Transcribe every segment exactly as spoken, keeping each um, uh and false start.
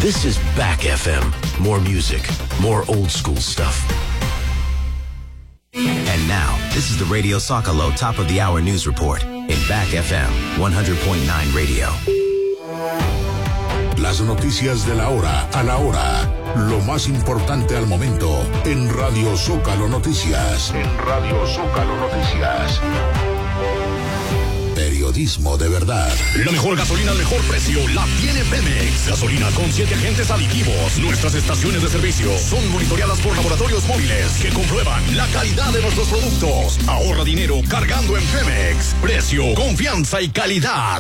This is Back F M. More music, more old school stuff. And now, this is the Radio Zócalo Top of the Hour News Report in Back F M one hundred point nine Radio. Las noticias de la hora a la hora. Lo más importante al momento en Radio Zócalo Noticias. En Radio Zócalo Noticias. Periodismo de verdad. La mejor gasolina al mejor precio la tiene Pemex. Gasolina con siete agentes aditivos. Nuestras estaciones de servicio son monitoreadas por laboratorios móviles que comprueban la calidad de nuestros productos. Ahorra dinero cargando en Pemex. Precio, confianza y calidad.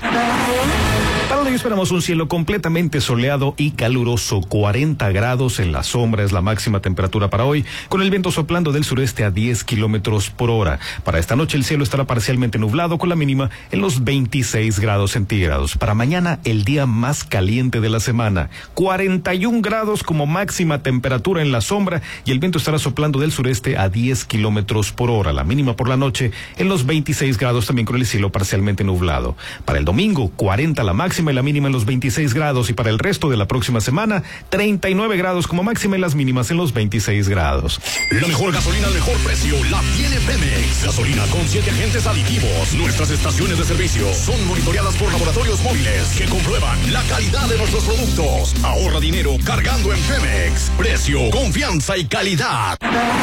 Para hoy esperamos un cielo completamente soleado y caluroso. cuarenta grados en la sombra es la máxima temperatura para hoy, con el viento soplando del sureste a diez kilómetros por hora. Para esta noche el cielo estará parcialmente nublado, con la mínima en los veintiséis grados centígrados. Para mañana, el día más caliente de la semana. cuarenta y un grados como máxima temperatura en la sombra, y el viento estará soplando del sureste a diez kilómetros por hora. La mínima por la noche en los veintiséis grados, también con el cielo parcialmente nublado. Para el domingo, cuarenta la máxima y la mínima en los veintiséis grados. Y para el resto de la próxima semana, treinta y nueve grados como máxima y las mínimas en los veintiséis grados. La mejor gasolina al mejor precio la tiene Pemex. Gasolina con siete agentes aditivos. Nuestras estaciones de servicio son monitoreadas por laboratorios móviles que comprueban la calidad de nuestros productos. Ahorra dinero cargando en Pemex. Precio, confianza y calidad.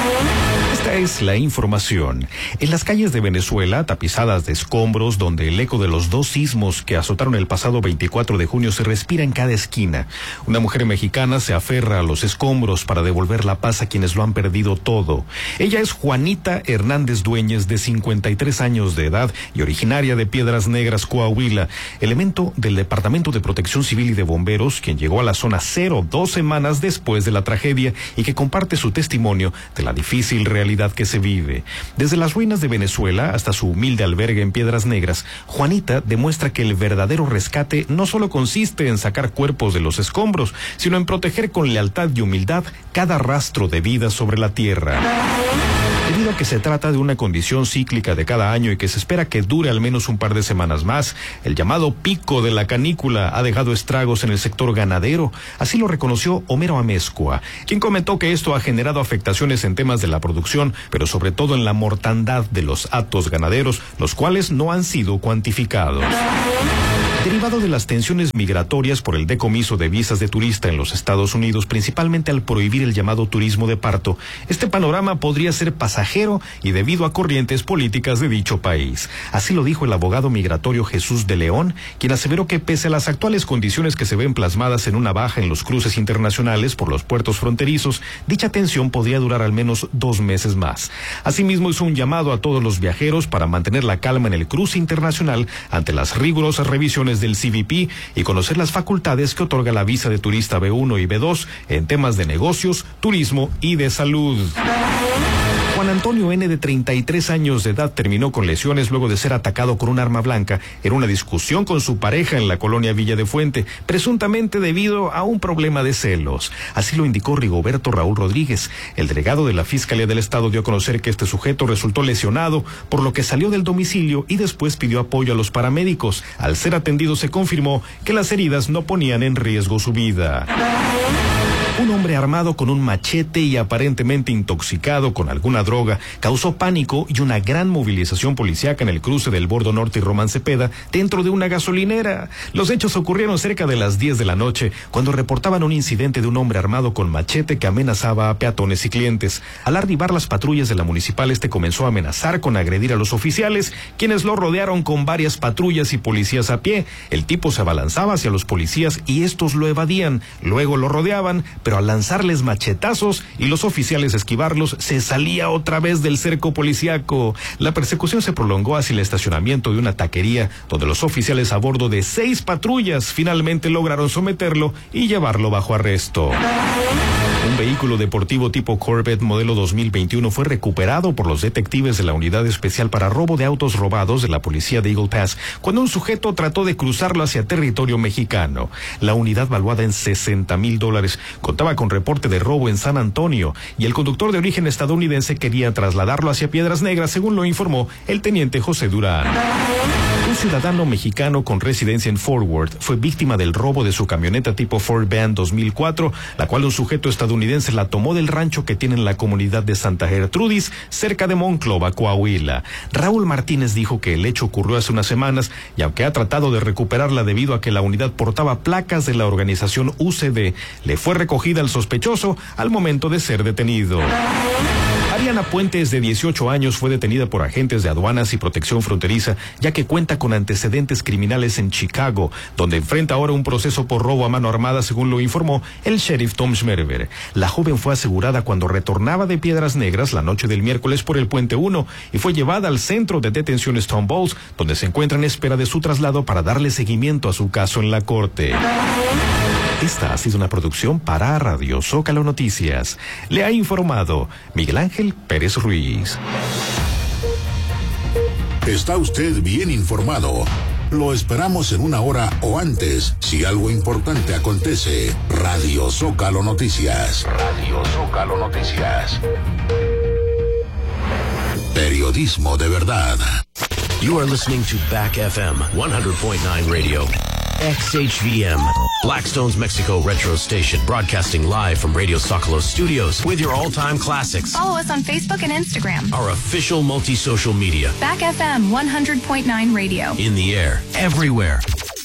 Esta es la información. En las calles de Venezuela, tapizadas de escombros, donde el eco de los dos sismos que azotaron el pasado veinticuatro de junio se respira en cada esquina. Una mujer mexicana se aferra a los escombros para devolver la paz a quienes lo han perdido todo. Ella es Juanita Hernández Dueñez, de cincuenta y tres años de edad y originaria de Piedras Negras, Coahuila, elemento del Departamento de Protección Civil y de Bomberos, quien llegó a la zona cero dos semanas después de la tragedia y que comparte su testimonio de la difícil realidad que se vive. Desde las ruinas de Venezuela hasta su humilde albergue en Piedras Negras, Juanita demuestra que el verdadero rescate no solo consiste en sacar cuerpos de los escombros, sino en proteger con lealtad y humildad cada rastro de vida sobre la tierra. Debido a que se trata de una condición cíclica de cada año y que se espera que dure al menos un par de semanas más, el llamado pico de la canícula ha dejado estragos en el sector ganadero. Así lo reconoció Homero Amezcua, quien comentó que esto ha generado afectaciones en temas de la producción, pero sobre todo en la mortandad de los hatos ganaderos, los cuales no han sido cuantificados. Derivado de las tensiones migratorias por el decomiso de visas de turista en los Estados Unidos, principalmente al prohibir el llamado turismo de parto, este panorama podría ser pasajero y debido a corrientes políticas de dicho país. Así lo dijo el abogado migratorio Jesús de León, quien aseveró que pese a las actuales condiciones que se ven plasmadas en una baja en los cruces internacionales por los puertos fronterizos, dicha tensión podría durar al menos dos meses más. Asimismo, hizo un llamado a todos los viajeros para mantener la calma en el cruce internacional ante las rigurosas revisiones del C B P y conocer las facultades que otorga la visa de turista B uno y B dos en temas de negocios, turismo y de salud. Juan Antonio N., de treinta y tres años de edad, terminó con lesiones luego de ser atacado con un arma blanca en una discusión con su pareja en la colonia Villa de Fuente, presuntamente debido a un problema de celos. Así lo indicó Rigoberto Raúl Rodríguez. El delegado de la Fiscalía del Estado dio a conocer que este sujeto resultó lesionado, por lo que salió del domicilio y después pidió apoyo a los paramédicos. Al ser atendido se confirmó que las heridas no ponían en riesgo su vida. Un hombre armado con un machete y aparentemente intoxicado con alguna droga causó pánico y una gran movilización policíaca en el cruce del Bordo Norte y Román Cepeda dentro de una gasolinera. Los hechos ocurrieron cerca de las diez de la noche, cuando reportaban un incidente de un hombre armado con machete que amenazaba a peatones y clientes. Al arribar las patrullas de la municipal, este comenzó a amenazar con agredir a los oficiales, quienes lo rodearon con varias patrullas y policías a pie. El tipo se abalanzaba hacia los policías y estos lo evadían, luego lo rodeaban, pero al lanzarles machetazos y los oficiales esquivarlos, se salía otra vez del cerco policíaco. La persecución se prolongó hacia el estacionamiento de una taquería, donde los oficiales a bordo de seis patrullas finalmente lograron someterlo y llevarlo bajo arresto. Un vehículo deportivo tipo Corvette modelo dos mil veintiuno fue recuperado por los detectives de la Unidad Especial para Robo de Autos Robados de la Policía de Eagle Pass, cuando un sujeto trató de cruzarlo hacia territorio mexicano. La unidad, valuada en sesenta mil dólares, contaba con reporte de robo en San Antonio y el conductor de origen estadounidense quería trasladarlo hacia Piedras Negras, según lo informó el teniente José Durán. Un ciudadano mexicano con residencia en Fort Worth fue víctima del robo de su camioneta tipo Ford Van dos mil cuatro, la cual un sujeto estadounidense la tomó del rancho que tiene en la comunidad de Santa Gertrudis, cerca de Monclova, Coahuila. Raúl Martínez dijo que el hecho ocurrió hace unas semanas y aunque ha tratado de recuperarla debido a que la unidad portaba placas de la organización U C D, le fue recogida al sospechoso al momento de ser detenido. Ariana Puentes, de dieciocho años, fue detenida por agentes de aduanas y protección fronteriza, ya que cuenta con antecedentes criminales en Chicago, donde enfrenta ahora un proceso por robo a mano armada, según lo informó el sheriff Tom Schmerber. La joven fue asegurada cuando retornaba de Piedras Negras la noche del miércoles por el Puente uno y fue llevada al centro de detención Stone Balls, donde se encuentra en espera de su traslado para darle seguimiento a su caso en la corte. Esta ha sido una producción para Radio Zócalo Noticias. Le ha informado Miguel Ángel Pérez Ruiz. Está usted bien informado. Lo esperamos en una hora o antes, si algo importante acontece. Radio Zócalo Noticias. Radio Zócalo Noticias. Periodismo de verdad. You are listening to Back F M one hundred point nine Radio. X H V M, Blackstone's Mexico Retro Station, broadcasting live from Radio Zócalo Studios with your all-time classics. Follow us on Facebook and Instagram. Our official multi-social media. Back F M one hundred point nine Radio. In the air, everywhere.